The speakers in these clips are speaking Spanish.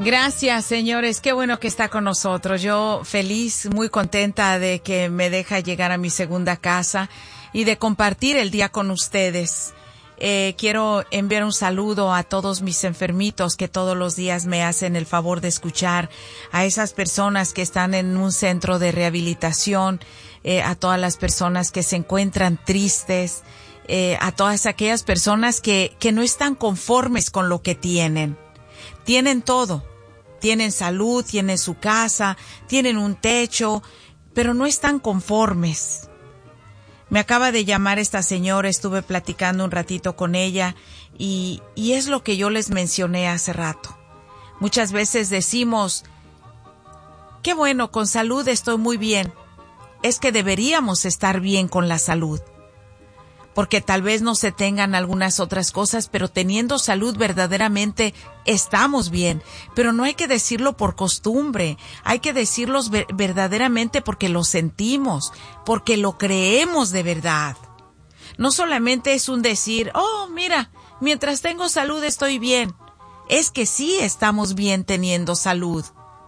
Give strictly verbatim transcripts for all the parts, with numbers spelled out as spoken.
Gracias, señores. Qué bueno que está con nosotros. Yo feliz, muy contenta de que me deja llegar a mi segunda casa y de compartir el día con ustedes. Eh, quiero enviar un saludo a todos mis enfermitos que todos los días me hacen el favor de escuchar, a esas personas que están en un centro de rehabilitación, eh, a todas las personas que se encuentran tristes, eh, a todas aquellas personas que, que no están conformes con lo que tienen. Tienen todo, tienen salud, tienen su casa, tienen un techo, pero no están conformes. Me acaba de llamar esta señora, estuve platicando un ratito con ella y, y es lo que yo les mencioné hace rato. Muchas veces decimos, qué bueno, con salud estoy muy bien. Es que deberíamos estar bien con la salud, porque tal vez no se tengan algunas otras cosas, pero teniendo salud verdaderamente estamos bien. Pero no hay que decirlo por costumbre, hay que decirlo ver- verdaderamente porque lo sentimos, porque lo creemos de verdad. No solamente es un decir, oh, mira, mientras tengo salud estoy bien. Es que sí estamos bien teniendo salud.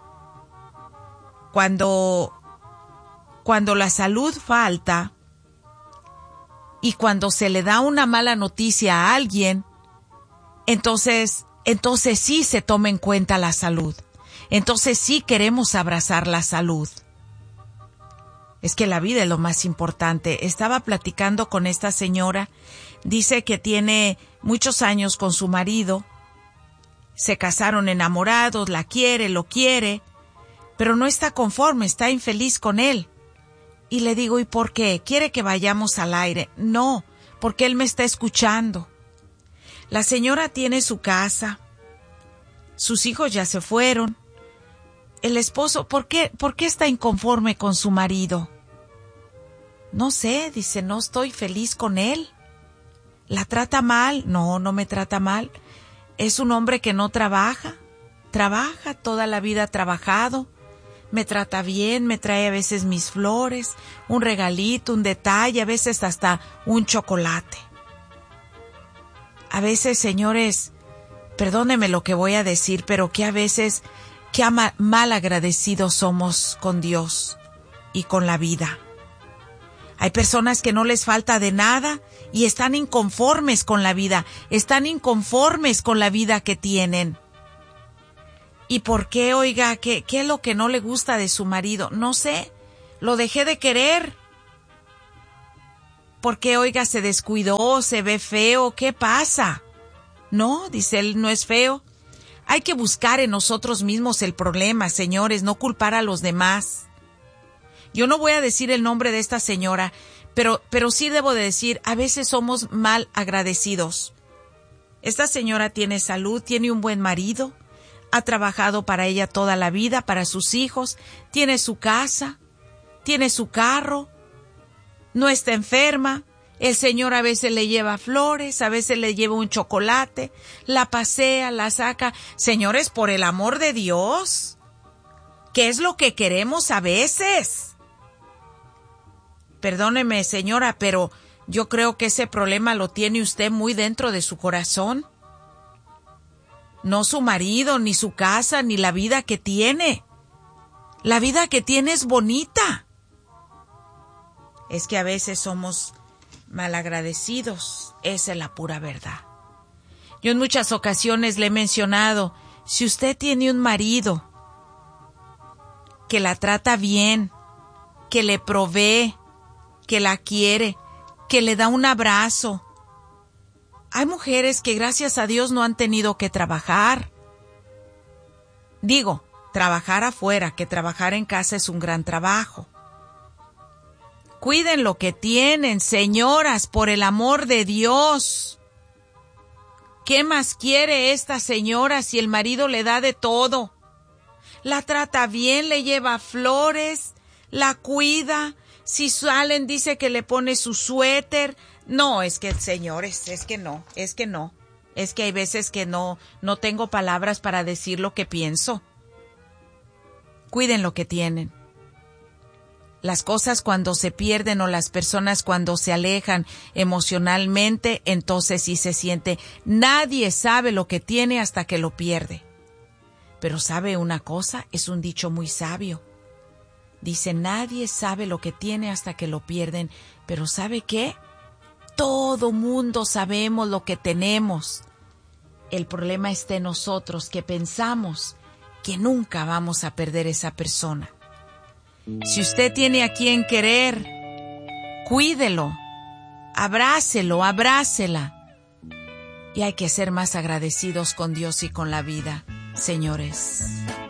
Cuando, cuando la salud falta, y cuando se le da una mala noticia a alguien, entonces, entonces sí se toma en cuenta la salud. Entonces sí queremos abrazar la salud. Es que la vida es lo más importante. Estaba platicando con esta señora, dice que tiene muchos años con su marido, se casaron enamorados, la quiere, lo quiere, pero no está conforme, está infeliz con él. Y le digo, ¿y por qué? ¿Quiere que vayamos al aire? No, porque él me está escuchando. La señora tiene su casa, sus hijos ya se fueron. El esposo, ¿por qué, por qué está inconforme con su marido? No sé, dice, no estoy feliz con él. ¿La trata mal? No, no me trata mal. Es un hombre que no trabaja, trabaja, toda la vida ha trabajado. Me trata bien, me trae a veces mis flores, un regalito, un detalle, a veces hasta un chocolate. A veces, señores, perdónenme lo que voy a decir, pero que a veces, qué ama- mal agradecidos somos con Dios y con la vida. Hay personas que no les falta de nada y están inconformes con la vida, están inconformes con la vida que tienen. ¿Y por qué, oiga, qué, qué es lo que no le gusta de su marido? No sé, lo dejé de querer. ¿Por qué, oiga, se descuidó, se ve feo? ¿Qué pasa? No, dice él, no es feo. Hay que buscar en nosotros mismos el problema, señores, no culpar a los demás. Yo no voy a decir el nombre de esta señora, pero, pero sí debo de decir, a veces somos mal agradecidos. Esta señora tiene salud, tiene un buen marido, ha trabajado para ella toda la vida, para sus hijos, tiene su casa, tiene su carro, no está enferma, el señor a veces le lleva flores, a veces le lleva un chocolate, la pasea, la saca. Señores, por el amor de Dios, ¿qué es lo que queremos a veces? Perdóneme, señora, pero yo creo que ese problema lo tiene usted muy dentro de su corazón. No su marido, ni su casa, ni la vida que tiene. La vida que tiene es bonita. Es que a veces somos malagradecidos. Esa es la pura verdad. Yo en muchas ocasiones le he mencionado, si usted tiene un marido que la trata bien, que le provee, que la quiere, que le da un abrazo. Hay mujeres que gracias a Dios no han tenido que trabajar. Digo, trabajar afuera, que trabajar en casa es un gran trabajo. Cuiden lo que tienen, señoras, por el amor de Dios. ¿Qué más quiere esta señora si el marido le da de todo? La trata bien, le lleva flores, la cuida. Si salen, dice que le pone su suéter. No, es que, señores, es que no, es que no. Es que hay veces que no, no tengo palabras para decir lo que pienso. Cuiden lo que tienen. Las cosas cuando se pierden o las personas cuando se alejan emocionalmente, entonces sí se siente. Nadie sabe lo que tiene hasta que lo pierde. Pero ¿sabe una cosa? Es un dicho muy sabio. Dice, nadie sabe lo que tiene hasta que lo pierden. Pero ¿sabe qué? Todo mundo sabemos lo que tenemos. El problema está en nosotros, que pensamos que nunca vamos a perder esa persona. Si usted tiene a quien querer, cuídelo, abrácelo, abrácela. Y hay que ser más agradecidos con Dios y con la vida, señores.